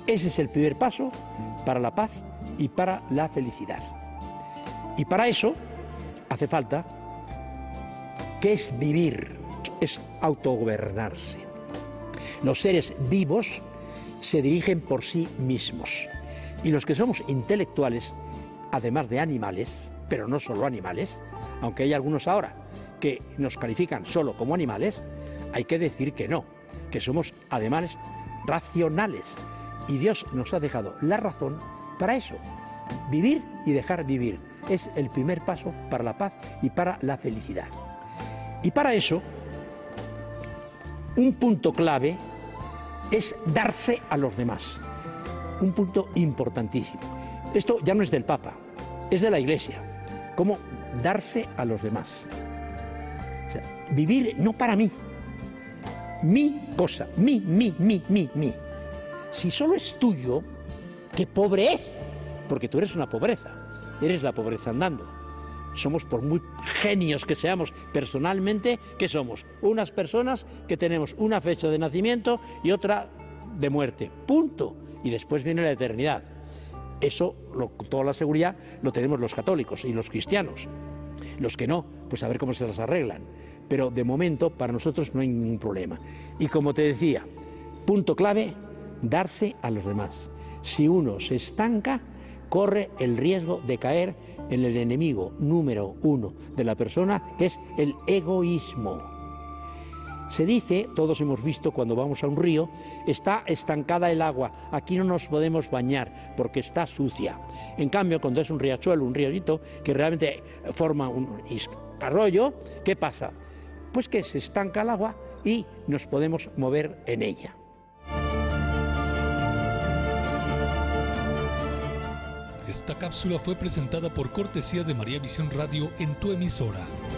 Ese es el primer paso para la paz y para la felicidad. Y para eso hace falta, ¿qué es vivir? Es autogobernarse. Los seres vivos se dirigen por sí mismos. Y los que somos intelectuales, además de animales, pero no solo animales, aunque hay algunos ahora que nos califican solo como animales, hay que decir que no, que somos animales racionales. Y Dios nos ha dejado la razón para eso, vivir y dejar vivir. Es el primer paso para la paz y para la felicidad. Y para eso, un punto clave es darse a los demás. Un punto importantísimo. Esto ya no es del Papa, es de la Iglesia. Cómo darse a los demás. O sea, vivir no para mí. Mi cosa, mi. Si solo es tuyo, qué pobre es, porque tú eres una pobreza, eres la pobreza andando. Somos, por muy genios que seamos personalmente, ¿qué somos? Unas personas que tenemos una fecha de nacimiento y otra de muerte, punto. Y después viene la eternidad. Eso, con toda la seguridad, lo tenemos los católicos y los cristianos. Los que no, pues a ver cómo se las arreglan. Pero de momento, para nosotros no hay ningún problema. Y como te decía, punto clave, darse a los demás. Si uno se estanca, corre el riesgo de caer en el enemigo número uno de la persona, que es el egoísmo. Se dice, todos hemos visto cuando vamos a un río, está estancada el agua, aquí no nos podemos bañar porque está sucia. En cambio, cuando es un riachuelo, un riolito, que realmente forma un arroyo, ¿qué pasa? Pues que se estanca el agua y nos podemos mover en ella. Esta cápsula fue presentada por cortesía de María Visión Radio en tu emisora.